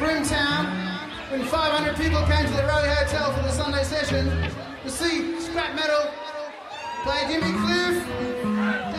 Brimtown when 500 people came to the Row Hotel for the Sunday session to see scrap metal play Jimmy Cliff,